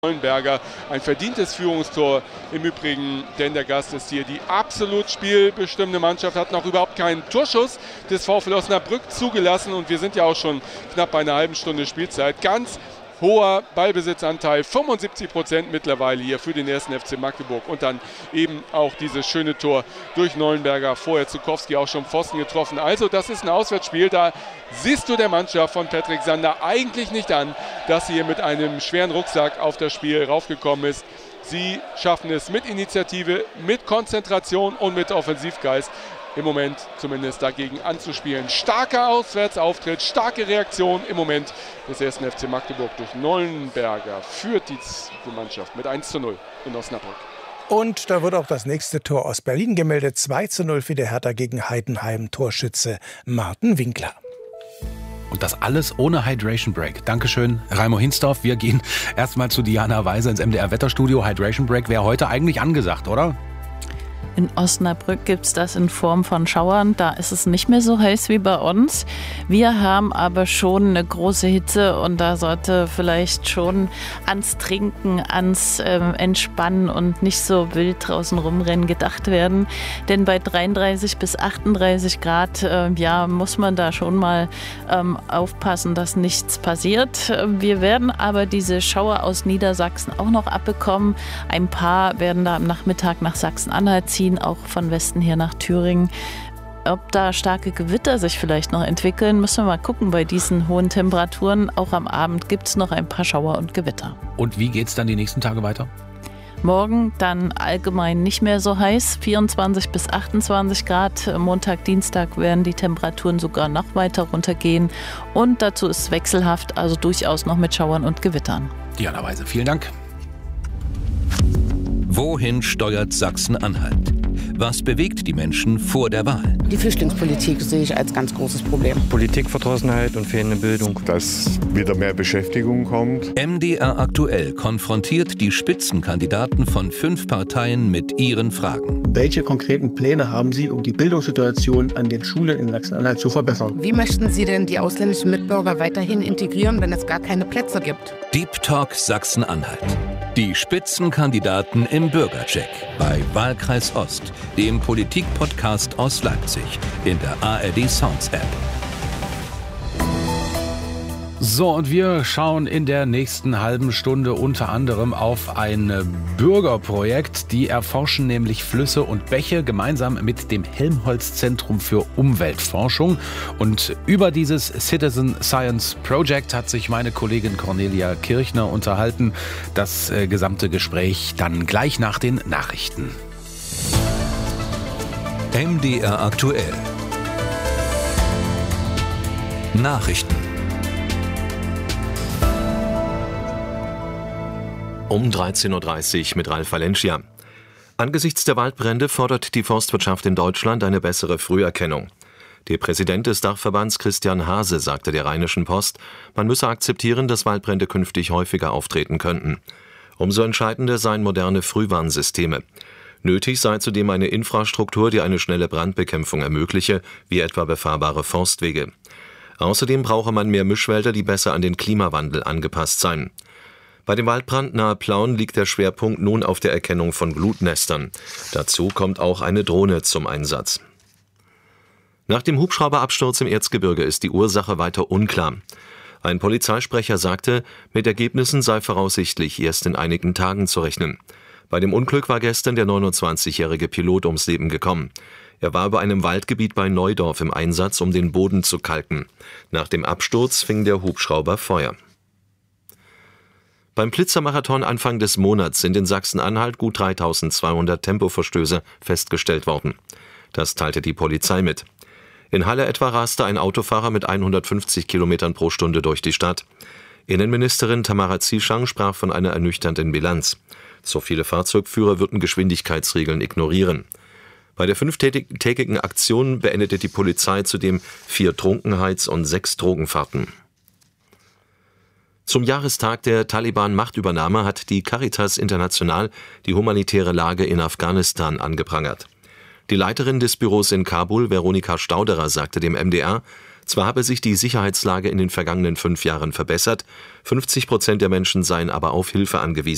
Neuenberger, ein verdientes Führungstor im Übrigen, denn der Gast ist hier die absolut spielbestimmende Mannschaft, hat noch überhaupt keinen Torschuss des VfL Osnabrück zugelassen und wir sind ja auch schon knapp bei einer halben Stunde Spielzeit. Ganz hoher Ballbesitzanteil, 75% mittlerweile hier für den 1. FC Magdeburg und dann eben auch dieses schöne Tor durch Neuenberger, vorher Zukowski auch schon Pfosten getroffen. Also das ist ein Auswärtsspiel, da siehst du der Mannschaft von Patrick Sander eigentlich nicht an, dass sie hier mit einem schweren Rucksack auf das Spiel raufgekommen ist. Sie schaffen es mit Initiative, mit Konzentration und mit Offensivgeist im Moment zumindest dagegen anzuspielen. Starker Auswärtsauftritt, starke Reaktion im Moment des 1. FC Magdeburg durch Neuenberger führt die Mannschaft mit 1:0 in Osnabrück. Und da wird auch das nächste Tor aus Berlin gemeldet. 2:0 für die Hertha gegen Heidenheim. Torschütze Martin Winkler. Und das alles ohne Hydration Break. Dankeschön, Raimo Hinsdorf. Wir gehen erstmal zu Diana Weiser ins MDR-Wetterstudio. Hydration Break wäre heute eigentlich angesagt, oder? In Osnabrück gibt es das in Form von Schauern. Da ist es nicht mehr so heiß wie bei uns. Wir haben aber schon eine große Hitze und da sollte vielleicht schon ans Trinken, ans Entspannen und nicht so wild draußen rumrennen gedacht werden. Denn bei 33 bis 38 Grad muss man da schon mal aufpassen, dass nichts passiert. Wir werden aber diese Schauer aus Niedersachsen auch noch abbekommen. Ein paar werden da am Nachmittag nach Sachsen-Anhalt ziehen, auch von Westen her nach Thüringen. Ob da starke Gewitter sich vielleicht noch entwickeln, müssen wir mal gucken bei diesen hohen Temperaturen. Auch am Abend gibt es noch ein paar Schauer und Gewitter. Und wie geht es dann die nächsten Tage weiter? Morgen dann allgemein nicht mehr so heiß, 24 bis 28 Grad. Montag, Dienstag werden die Temperaturen sogar noch weiter runtergehen. Und dazu ist es wechselhaft, also durchaus noch mit Schauern und Gewittern. Diana Weiser, vielen Dank. Wohin steuert Sachsen-Anhalt? Was bewegt die Menschen vor der Wahl? Die Flüchtlingspolitik sehe ich als ganz großes Problem. Politikverdrossenheit und fehlende Bildung. Dass wieder mehr Beschäftigung kommt. MDR aktuell konfrontiert die Spitzenkandidaten von 5 Parteien mit ihren Fragen. Welche konkreten Pläne haben Sie, um die Bildungssituation an den Schulen in Sachsen-Anhalt zu verbessern? Wie möchten Sie denn die ausländischen Mitbürger weiterhin integrieren, wenn es gar keine Plätze gibt? Deep Talk Sachsen-Anhalt. Die Spitzenkandidaten im Bürgercheck bei Wahlkreis Ost, dem Politik-Podcast aus Leipzig, in der ARD Sounds App. So, und wir schauen in der nächsten halben Stunde unter anderem auf ein Bürgerprojekt. Die erforschen nämlich Flüsse und Bäche gemeinsam mit dem Helmholtz-Zentrum für Umweltforschung. Und über dieses Citizen Science Project hat sich meine Kollegin Cornelia Kirchner unterhalten. Das gesamte Gespräch dann gleich nach den Nachrichten. MDR aktuell. Nachrichten. Um 13:30 Uhr mit Ralf Valencia. Angesichts der Waldbrände fordert die Forstwirtschaft in Deutschland eine bessere Früherkennung. Der Präsident des Dachverbands Christian Hase sagte der Rheinischen Post, man müsse akzeptieren, dass Waldbrände künftig häufiger auftreten könnten. Umso entscheidender seien moderne Frühwarnsysteme. Nötig sei zudem eine Infrastruktur, die eine schnelle Brandbekämpfung ermögliche, wie etwa befahrbare Forstwege. Außerdem brauche man mehr Mischwälder, die besser an den Klimawandel angepasst seien. Bei dem Waldbrand nahe Plauen liegt der Schwerpunkt nun auf der Erkennung von Glutnestern. Dazu kommt auch eine Drohne zum Einsatz. Nach dem Hubschrauberabsturz im Erzgebirge ist die Ursache weiter unklar. Ein Polizeisprecher sagte, mit Ergebnissen sei voraussichtlich erst in einigen Tagen zu rechnen. Bei dem Unglück war gestern der 29-jährige Pilot ums Leben gekommen. Er war über einem Waldgebiet bei Neudorf im Einsatz, um den Boden zu kalken. Nach dem Absturz fing der Hubschrauber Feuer. Beim Blitzermarathon Anfang des Monats sind in Sachsen-Anhalt gut 3200 Tempoverstöße festgestellt worden. Das teilte die Polizei mit. In Halle etwa raste ein Autofahrer mit 150 Kilometern pro Stunde durch die Stadt. Innenministerin Tamara Zieschang sprach von einer ernüchternden Bilanz. So viele Fahrzeugführer würden Geschwindigkeitsregeln ignorieren. Bei der 5-tägigen Aktion beendete die Polizei zudem 4 Trunkenheits- und 6 Drogenfahrten. Zum Jahrestag der Taliban-Machtübernahme hat die Caritas International die humanitäre Lage in Afghanistan angeprangert. Die Leiterin des Büros in Kabul, Veronika Stauderer, sagte dem MDR, zwar habe sich die Sicherheitslage in den vergangenen 5 Jahren verbessert, 50% der Menschen seien aber auf Hilfe angewiesen.